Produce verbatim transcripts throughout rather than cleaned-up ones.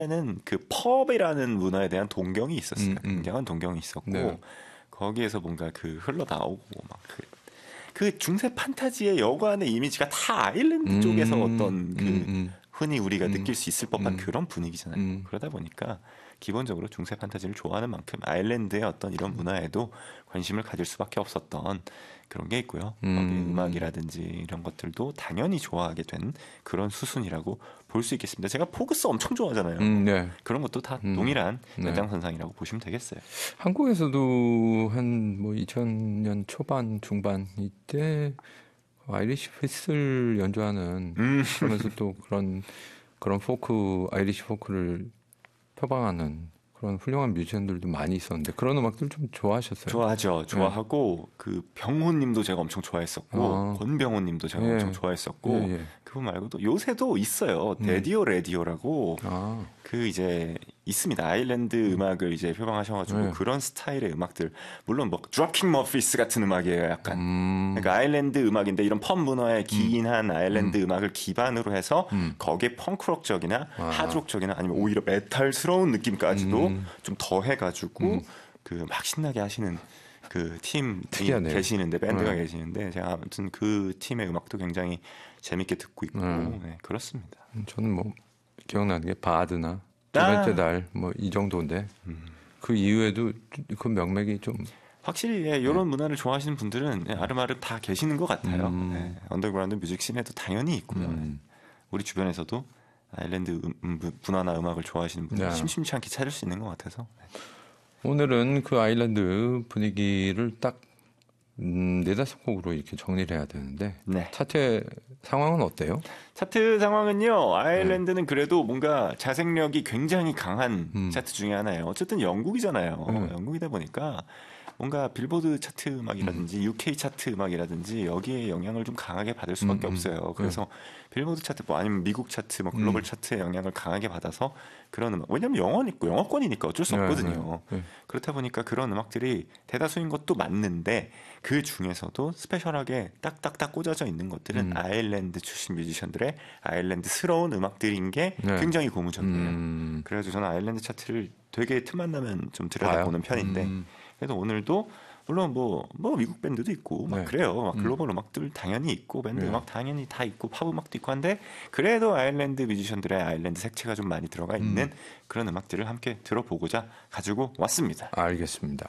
는 그 펍이라는 문화에 대한 동경이 있었어요. 음, 음. 굉장한 동경이 있었고 네. 거기에서 뭔가 그 흘러나오고 막 그 그 중세 판타지의 여관의 이미지가 다 아일랜드 음, 쪽에서 어떤 그 음, 음. 흔히 우리가 음, 느낄 수 있을 법한 음. 그런 분위기잖아요. 음. 그러다 보니까 기본적으로 중세 판타지를 좋아하는 만큼 아일랜드의 어떤 이런 문화에도 관심을 가질 수밖에 없었던 그런 게 있고요. 음. 거기 음악이라든지 이런 것들도 당연히 좋아하게 된 그런 수순이라고 볼 수 있겠습니다. 제가 포그스 엄청 좋아하잖아요. 음, 네. 그런 것도 다 음. 동일한 네. 연장선상이라고 보시면 되겠어요. 한국에서도 한 뭐 이천 년 초반 중반 이때 아이리시 피스를 연주하는 음. 그러면서 또 그런 그런 포크 아이리시 포크를 표방하는 그런 훌륭한 뮤지션들도 많이 있었는데 그런 음악들 좀 좋아하셨어요? 좋아하죠. 좋아하고 그 병호님도 제가 엄청 좋아했었고 아. 권병호님도 제가 예. 엄청 좋아했었고 예, 예. 그분 말고도 요새도 있어요. 음. 데디오 레디오라고 아, 그 이제 있습니다. 아일랜드 음악을 이제 표방하셔가지고 네. 그런 스타일의 음악들 물론 뭐 드롭킥 머피스 같은 음악이에요. 약간 음, 그러니까 아일랜드 음악인데 이런 펍 문화의 긴한 아일랜드 음. 악을 기반으로 해서 음. 거기에 펑크록적이나 아. 하드록적이나 아니면 오히려 메탈스러운 느낌까지도 음. 좀 더해가지고 음. 그 막 신나게 하시는 그 팀이 특이하네요. 계시는데 밴드가 네. 계시는데 제가 아무튼 그 팀의 음악도 굉장히 재밌게 듣고 있고 음. 네, 그렇습니다. 저는 뭐 기억나는 게 바드나 두 아. 번째 달 뭐 이 정도인데 음. 그 이후에도 그 명맥이 좀 확실히 예, 이런 문화를 좋아하시는 분들은 예, 아름아름 다 계시는 것 같아요. 음. 예, 언더그라운드 뮤직 씬에도 당연히 있고요. 음. 우리 주변에서도 아일랜드 음, 음, 문화나 음악을 좋아하시는 분들 네. 심심치 않게 찾을 수 있는 것 같아서 오늘은 그 아일랜드 분위기를 딱 음, 네다섯 곡으로 이렇게 정리를 해야 되는데 네. 차트의 상황은 어때요? 차트 상황은요. 아일랜드는 그래도 뭔가 자생력이 굉장히 강한 음. 차트 중에 하나예요. 어쨌든 영국이잖아요. 음. 영국이다 보니까 뭔가 빌보드 차트 음악이라든지 음. 유케이 차트 음악이라든지 여기에 영향을 좀 강하게 받을 수밖에 음, 음. 없어요. 그래서 빌보드 차트 뭐 아니면 미국 차트 뭐 글로벌 음. 차트의 영향을 강하게 받아서 그런 음악 왜냐면 영어니까 영어권이니까 어쩔 수 네, 없거든요. 네, 네. 그렇다 보니까 그런 음악들이 대다수인 것도 맞는데 그 중에서도 스페셜하게 딱딱딱 꽂아져 있는 것들은 음. 아일랜드 출신 뮤지션들의 아일랜드스러운 음악들인 게 네. 굉장히 고무적이에요. 음. 그래가지고 저는 아일랜드 차트를 되게 틈만 나면 좀 봐요? 들여다보는 편인데 음. 그래서 오늘도 물론 뭐, 뭐 미국 밴드도 있고 막 네. 그래요. 막 음. 글로벌 음악들 당연히 있고 밴드 네. 음악 당연히 다 있고 팝 음악도 있고 한데 그래도 아일랜드 뮤지션들의 아일랜드 색채가 좀 많이 들어가 있는 음. 그런 음악들을 함께 들어보고자 가지고 왔습니다. 알겠습니다.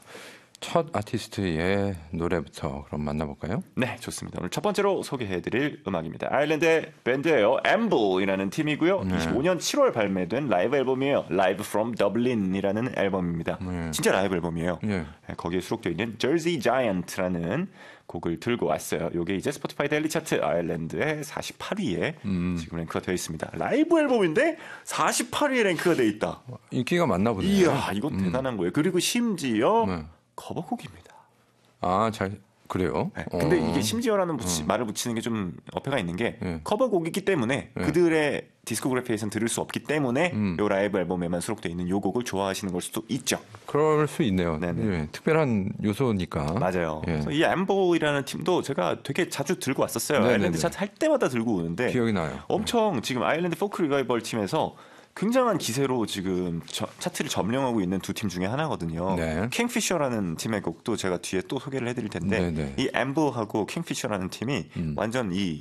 첫 아티스트의 노래부터 그럼 만나볼까요? 네, 좋습니다. 오늘 첫 번째로 소개해드릴 음악입니다. 아일랜드의 밴드예요. 엠블이라는 팀이고요. 네. 이십오 년 칠월 발매된 라이브 앨범이에요. Live from Dublin이라는 앨범입니다. 네. 진짜 라이브 앨범이에요. 네. 거기에 수록되어 있는 Jersey Giant라는 곡을 들고 왔어요. 이게 이제 스포티파이 데일리 차트 아일랜드의 사십팔 위에 음. 지금 랭크가 되어 있습니다. 라이브 앨범인데 사십팔 위에 랭크가 되어 있다. 인기가 많나 보네요. 이야, 이건 대단한 거예요. 그리고 심지어 네. 커버곡입니다. 아, 잘 그래요? 네, 근데 어. 이게 심지어라는 붙이, 말을 붙이는 게 좀 어폐가 있는 게 네. 커버곡이기 때문에 네. 그들의 디스코그래피에서는 들을 수 없기 때문에 음. 요 라이브 앨범에만 수록되어 있는 요 곡을 좋아하시는 걸 수도 있죠. 그럴 수 있네요. 네네. 예, 특별한 요소니까. 맞아요. 예. 그래서 이 엠보이라는 팀도 제가 되게 자주 들고 왔었어요. 네네네. 아일랜드 차트 할 때마다 들고 오는데 기억이 나요. 엄청 지금 아일랜드 포크 리바이벌 팀에서 굉장한 기세로 지금 저, 차트를 점령하고 있는 두 팀 중에 하나거든요. 네. 킹피셔라는 팀의 곡도 제가 뒤에 또 소개를 해드릴 텐데 네네. 이 엠버하고 킹피셔라는 팀이 음. 완전 이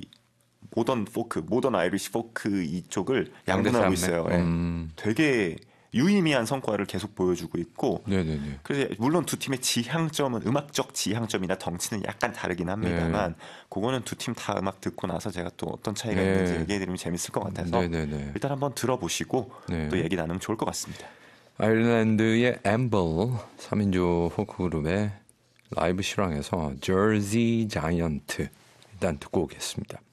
모던 포크, 모던 아이리시 포크 이쪽을 양분하고 있어요. 예. 음. 되게 유의미한 성과를 계속 보여주고 있고 네네네. 그래서 물론 두 팀의 지향점은 음악적 지향점이나 덩치는 약간 다르긴 합니다만 네. 그거는 두 팀 다 음악 듣고 나서 제가 또 어떤 차이가 네. 있는지 얘기해드리면 재밌을 것 같아서 네네네. 일단 한번 들어보시고 네. 또 얘기 나누면 좋을 것 같습니다. 아일랜드의 엠블 삼 인조 포크 그룹의 라이브 실황에서 Jersey Giant 일단 듣고 오겠습니다.